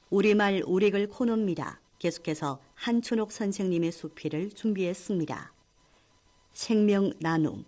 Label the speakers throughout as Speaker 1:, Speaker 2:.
Speaker 1: 우리말 우리글 코너입니다. 계속해서 한춘옥 선생님의 수필을 준비했습니다. 생명 나눔.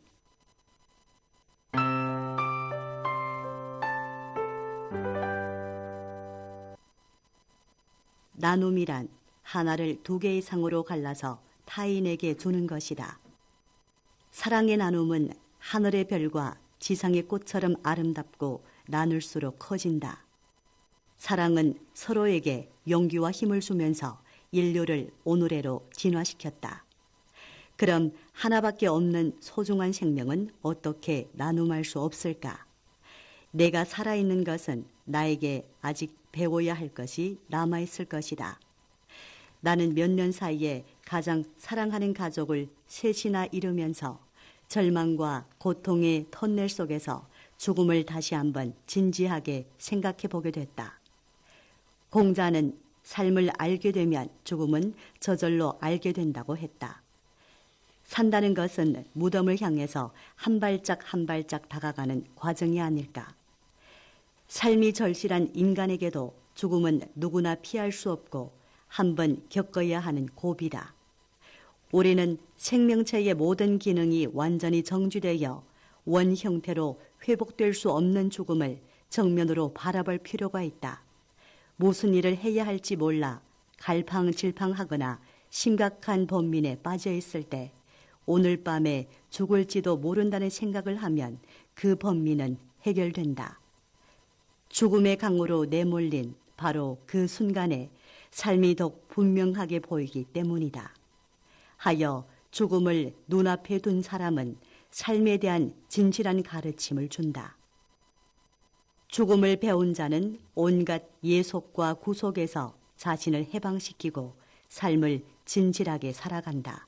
Speaker 1: 나눔이란 하나를 두 개 이상으로 갈라서 타인에게 주는 것이다. 사랑의 나눔은 하늘의 별과 지상의 꽃처럼 아름답고 나눌수록 커진다. 사랑은 서로에게 용기와 힘을 주면서 인류를 오늘의로 진화시켰다. 그럼 하나밖에 없는 소중한 생명은 어떻게 나눔할 수 없을까? 내가 살아있는 것은 나에게 아직 배워야 할 것이 남아있을 것이다. 나는 몇 년 사이에 가장 사랑하는 가족을 셋이나 잃으면서 절망과 고통의 터널 속에서 죽음을 다시 한번 진지하게 생각해 보게 됐다. 공자는 삶을 알게 되면 죽음은 저절로 알게 된다고 했다. 산다는 것은 무덤을 향해서 한 발짝 한 발짝 다가가는 과정이 아닐까. 삶이 절실한 인간에게도 죽음은 누구나 피할 수 없고 한번 겪어야 하는 고비다. 우리는 생명체의 모든 기능이 완전히 정지되어 원 형태로 회복될 수 없는 죽음을 정면으로 바라볼 필요가 있다. 무슨 일을 해야 할지 몰라 갈팡질팡하거나 심각한 번민에 빠져 있을 때 오늘 밤에 죽을지도 모른다는 생각을 하면 그 번민은 해결된다. 죽음의 강으로 내몰린 바로 그 순간에 삶이 더욱 분명하게 보이기 때문이다. 하여 죽음을 눈앞에 둔 사람은 삶에 대한 진실한 가르침을 준다. 죽음을 배운 자는 온갖 예속과 구속에서 자신을 해방시키고 삶을 진실하게 살아간다.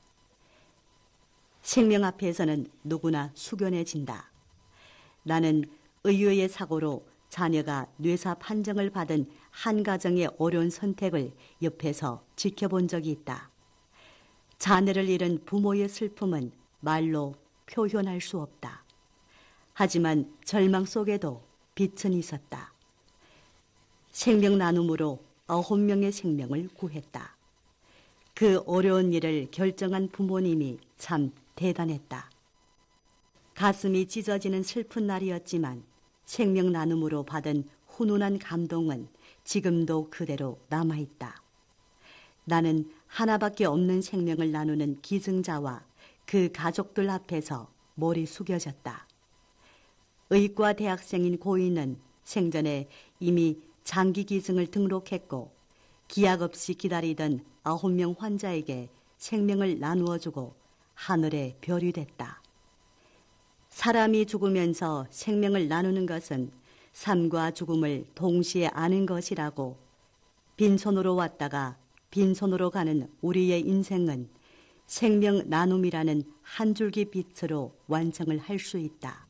Speaker 1: 생명 앞에서는 누구나 숙연해진다. 나는 의외의 사고로 자녀가 뇌사 판정을 받은 한 가정의 어려운 선택을 옆에서 지켜본 적이 있다. 자녀를 잃은 부모의 슬픔은 말로 표현할 수 없다. 하지만 절망 속에도 빛은 있었다. 생명 나눔으로 9명의 생명을 구했다. 그 어려운 일을 결정한 부모님이 참 대단했다. 가슴이 찢어지는 슬픈 날이었지만 생명 나눔으로 받은 훈훈한 감동은 지금도 그대로 남아있다. 나는 하나밖에 없는 생명을 나누는 기증자와 그 가족들 앞에서 머리 숙여졌다. 의과 대학생인 고인은 생전에 이미 장기 기증을 등록했고 기약 없이 기다리던 9명 환자에게 생명을 나누어주고 하늘의 별이 됐다. 사람이 죽으면서 생명을 나누는 것은 삶과 죽음을 동시에 아는 것이라고 빈손으로 왔다가 빈손으로 가는 우리의 인생은 생명 나눔이라는 한 줄기 빛으로 완성을 할 수 있다.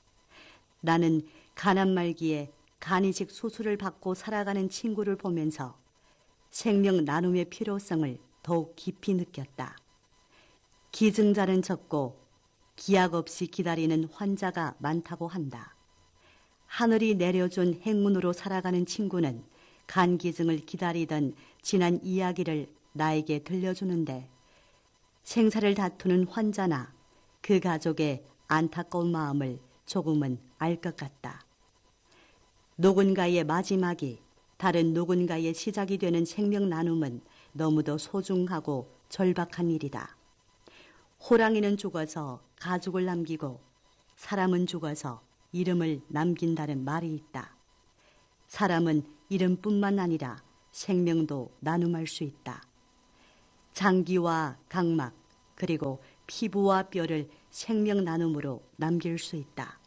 Speaker 1: 나는 가난 말기에 간이식 수술을 받고 살아가는 친구를 보면서 생명 나눔의 필요성을 더욱 깊이 느꼈다. 기증자는 적고 기약 없이 기다리는 환자가 많다고 한다. 하늘이 내려준 행운으로 살아가는 친구는 간 기증을 기다리던 지난 이야기를 나에게 들려주는데 생사를 다투는 환자나 그 가족의 안타까운 마음을 조금은 알 것 같다. 누군가의 마지막이 다른 누군가의 시작이 되는 생명 나눔은 너무도 소중하고 절박한 일이다. 호랑이는 죽어서 가죽을 남기고 사람은 죽어서 이름을 남긴다는 말이 있다. 사람은 이름뿐만 아니라 생명도 나눔할 수 있다. 장기와 각막 그리고 피부와 뼈를 생명 나눔으로 남길 수 있다.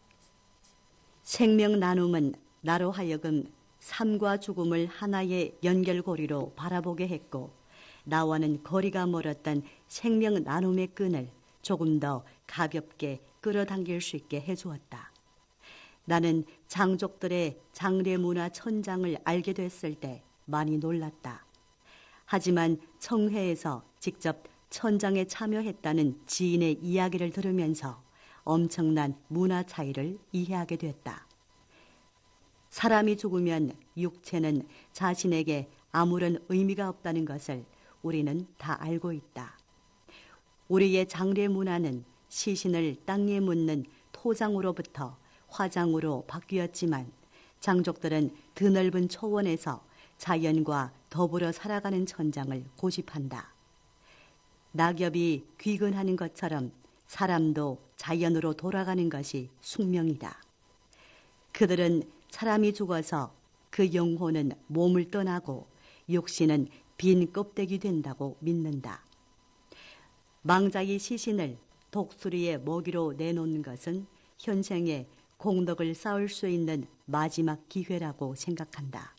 Speaker 1: 생명 나눔은 나로 하여금 삶과 죽음을 하나의 연결고리로 바라보게 했고 나와는 거리가 멀었던 생명 나눔의 끈을 조금 더 가볍게 끌어당길 수 있게 해주었다. 나는 장족들의 장례 문화 천장을 알게 됐을 때 많이 놀랐다. 하지만 청회에서 직접 천장에 참여했다는 지인의 이야기를 들으면서 엄청난 문화 차이를 이해하게 됐다. 사람이 죽으면 육체는 자신에게 아무런 의미가 없다는 것을 우리는 다 알고 있다. 우리의 장례 문화는 시신을 땅에 묻는 토장으로부터 화장으로 바뀌었지만 장족들은 드넓은 초원에서 자연과 더불어 살아가는 천장을 고집한다. 낙엽이 귀근하는 것처럼 사람도 자연으로 돌아가는 것이 숙명이다. 그들은 사람이 죽어서 그 영혼은 몸을 떠나고 육신은 빈 껍데기 된다고 믿는다. 망자의 시신을 독수리의 먹이로 내놓는 것은 현생에 공덕을 쌓을 수 있는 마지막 기회라고 생각한다.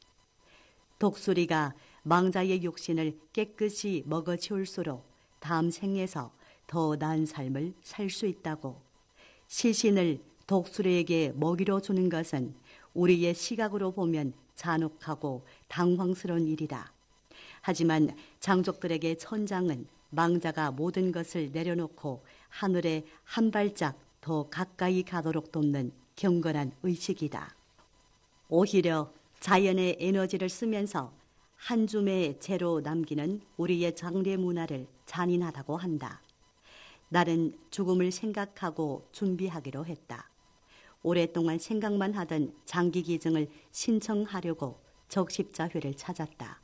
Speaker 1: 독수리가 망자의 육신을 깨끗이 먹어치울수록 다음 생에서 더 나은 삶을 살 수 있다고, 시신을 독수리에게 먹이로 주는 것은 우리의 시각으로 보면 잔혹하고 당황스러운 일이다. 하지만 장족들에게 천장은 망자가 모든 것을 내려놓고 하늘에 한 발짝 더 가까이 가도록 돕는 경건한 의식이다. 오히려 자연의 에너지를 쓰면서 한 줌의 재로 남기는 우리의 장례 문화를 잔인하다고 한다. 나는 죽음을 생각하고 준비하기로 했다. 오랫동안 생각만 하던 장기 기증을 신청하려고 적십자회를 찾았다.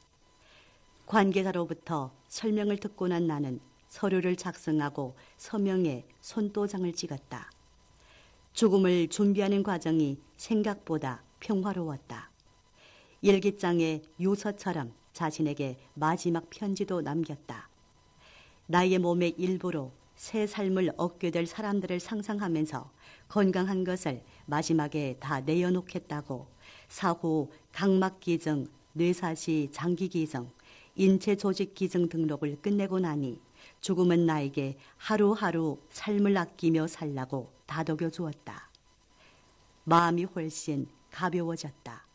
Speaker 1: 관계자로부터 설명을 듣고 난 나는 서류를 작성하고 서명에 손도장을 찍었다. 죽음을 준비하는 과정이 생각보다 평화로웠다. 일기장에 유서처럼 자신에게 마지막 편지도 남겼다. 나의 몸의 일부로 새 삶을 얻게 될 사람들을 상상하면서 건강한 것을 마지막에 다 내어놓겠다고 사후 각막기증, 뇌사시 장기기증, 인체조직기증 등록을 끝내고 나니 죽음은 나에게 하루하루 삶을 아끼며 살라고 다독여 주었다. 마음이 훨씬 가벼워졌다.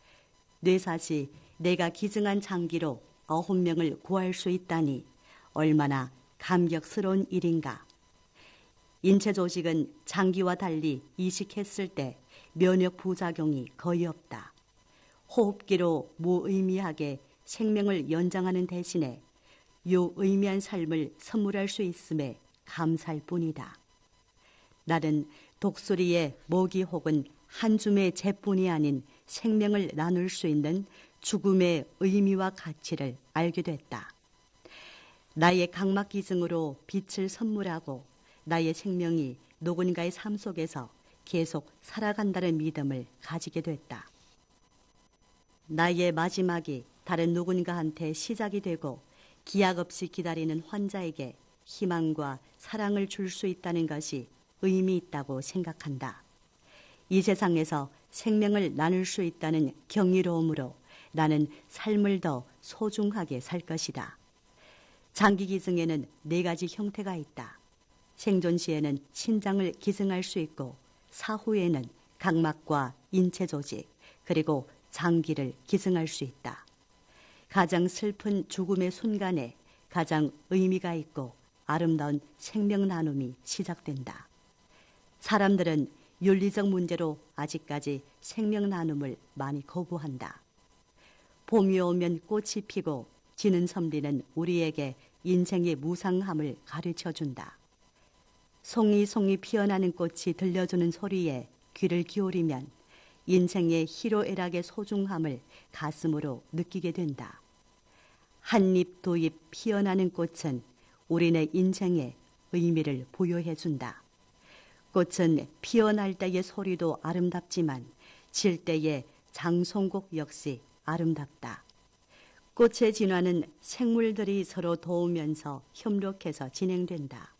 Speaker 1: 뇌사시 내가 기증한 장기로 9명을 구할 수 있다니 얼마나 감격스러운 일인가. 인체조직은 장기와 달리 이식했을 때 면역 부작용이 거의 없다. 호흡기로 무의미하게 생명을 연장하는 대신에 유의미한 삶을 선물할 수 있음에 감사할 뿐이다. 나는 독수리의 먹이 혹은 한 줌의 재뿐이 아닌 생명을 나눌 수 있는 죽음의 의미와 가치를 알게 됐다. 나의 각막기증으로 빛을 선물하고 나의 생명이 누군가의 삶 속에서 계속 살아간다는 믿음을 가지게 됐다. 나의 마지막이 다른 누군가한테 시작이 되고 기약 없이 기다리는 환자에게 희망과 사랑을 줄 수 있다는 것이 의미 있다고 생각한다. 이 세상에서 생명을 나눌 수 있다는 경이로움으로 나는 삶을 더 소중하게 살 것이다. 장기 기증에는 4가지 형태가 있다. 생존 시에는 신장을 기증할 수 있고 사후에는 각막과 인체 조직 그리고 장기를 기증할 수 있다. 가장 슬픈 죽음의 순간에 가장 의미가 있고 아름다운 생명 나눔이 시작된다. 사람들은 윤리적 문제로 아직까지 생명 나눔을 많이 거부한다. 봄이 오면 꽃이 피고 지는 섬리는 우리에게 인생의 무상함을 가르쳐준다. 송이송이 피어나는 꽃이 들려주는 소리에 귀를 기울이면 인생의 희로애락의 소중함을 가슴으로 느끼게 된다. 한 잎 두 잎 피어나는 꽃은 우리네 인생에 의미를 부여해준다. 꽃은 피어날 때의 소리도 아름답지만 질 때의 장송곡 역시 아름답다. 꽃의 진화는 생물들이 서로 도우면서 협력해서 진행된다.